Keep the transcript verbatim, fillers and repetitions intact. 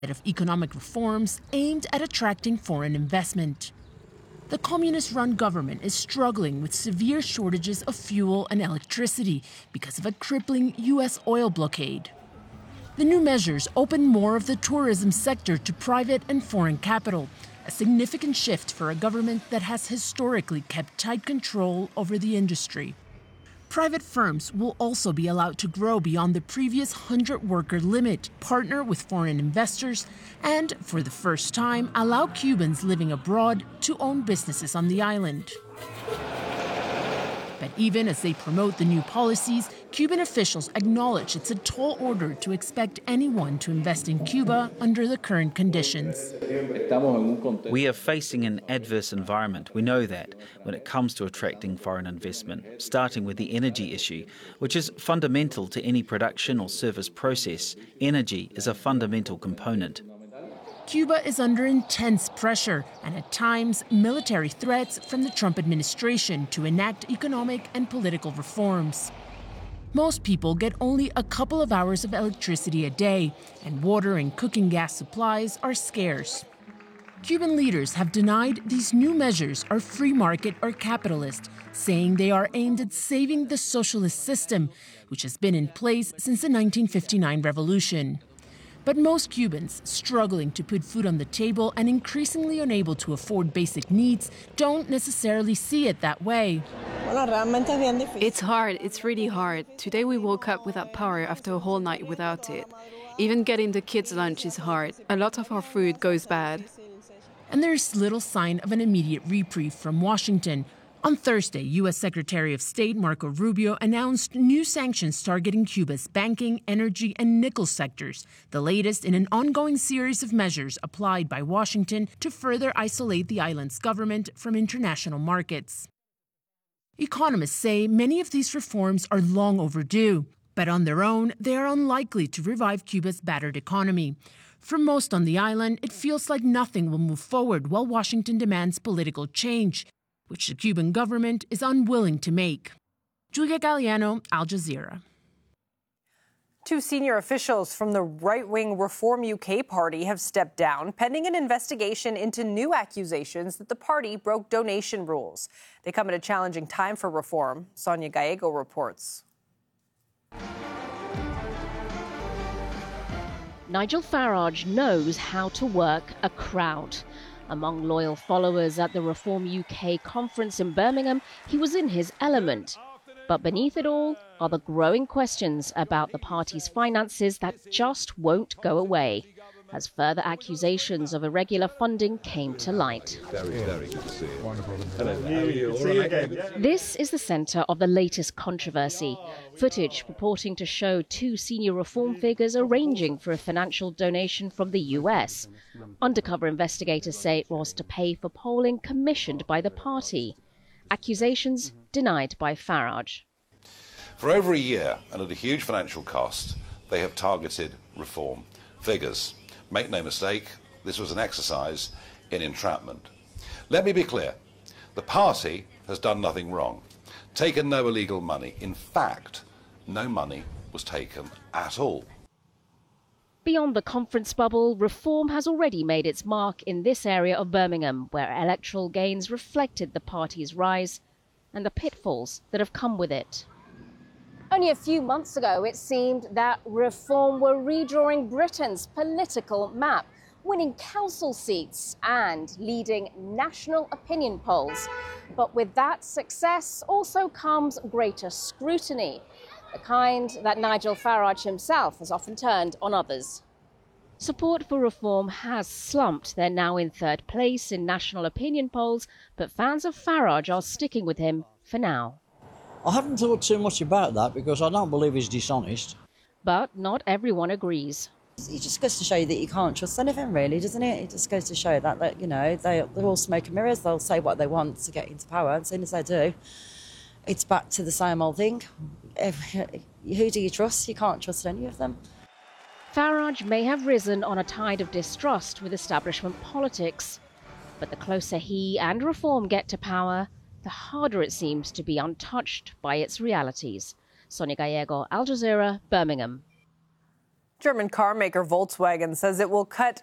of economic reforms aimed at attracting foreign investment. The communist-run government is struggling with severe shortages of fuel and electricity because of a crippling U S oil blockade. The new measures open more of the tourism sector to private and foreign capital, a significant shift for a government that has historically kept tight control over the industry. Private firms will also be allowed to grow beyond the previous hundred-worker limit, partner with foreign investors, and, for the first time, allow Cubans living abroad to own businesses on the island. But even as they promote the new policies, Cuban officials acknowledge it's a tall order to expect anyone to invest in Cuba under the current conditions. We are facing an adverse environment. We know that when it comes to attracting foreign investment, starting with the energy issue, which is fundamental to any production or service process. Energy is a fundamental component. Cuba is under intense pressure and at times military threats from the Trump administration to enact economic and political reforms. Most people get only a couple of hours of electricity a day, and water and cooking gas supplies are scarce. Cuban leaders have denied these new measures are free market or capitalist, saying they are aimed at saving the socialist system, which has been in place since the nineteen fifty-nine revolution. But most Cubans, struggling to put food on the table and increasingly unable to afford basic needs, don't necessarily see it that way. It's hard, it's really hard. Today we woke up without power after a whole night without it. Even getting the kids' lunch is hard. A lot of our food goes bad. And there's little sign of an immediate reprieve from Washington. On Thursday, U S Secretary of State Marco Rubio announced new sanctions targeting Cuba's banking, energy, and nickel sectors, the latest in an ongoing series of measures applied by Washington to further isolate the island's government from international markets. Economists say many of these reforms are long overdue, but on their own, they are unlikely to revive Cuba's battered economy. For most on the island, it feels like nothing will move forward while Washington demands political change, which the Cuban government is unwilling to make. Julia Galliano, Al Jazeera. Two senior officials from the right-wing Reform U K party have stepped down, pending an investigation into new accusations that the party broke donation rules. They come at a challenging time for Reform. Sonia Gallego reports. Nigel Farage knows how to work a crowd. Among loyal followers at the Reform U K conference in Birmingham, he was in his element. But beneath it all are the growing questions about the party's finances that just won't go away, as further accusations of irregular funding came to light. Very, very good to see you. Wonderful. Hello. How are you? See you again. This is the centre of the latest controversy. Footage purporting to show two senior Reform figures arranging for a financial donation from the U S. Undercover investigators say it was to pay for polling commissioned by the party. Accusations denied by Farage. For over a year, and at a huge financial cost, they have targeted Reform figures. Make no mistake, this was an exercise in entrapment. Let me be clear. The party has done nothing wrong, taken no illegal money. In fact, no money was taken at all. Beyond the conference bubble, Reform has already made its mark in this area of Birmingham, where electoral gains reflected the party's rise and the pitfalls that have come with it. Only a few months ago, it seemed that Reform were redrawing Britain's political map, winning council seats and leading national opinion polls. But with that success also comes greater scrutiny, the kind that Nigel Farage himself has often turned on others. Support for Reform has slumped. They're now in third place in national opinion polls, but fans of Farage are sticking with him for now. I haven't thought too much about that because I don't believe he's dishonest. But not everyone agrees. It just goes to show you that you can't trust anything, really, doesn't it? It just goes to show that, that you know, they, they're all smoke and mirrors. They'll say what they want to get into power. As soon as they do, it's back to the same old thing. Who do you trust? You can't trust any of them. Farage may have risen on a tide of distrust with establishment politics, but the closer he and Reform get to power, the harder it seems to be untouched by its realities. Sonia Gallego, Al Jazeera, Birmingham. German car maker Volkswagen says it will cut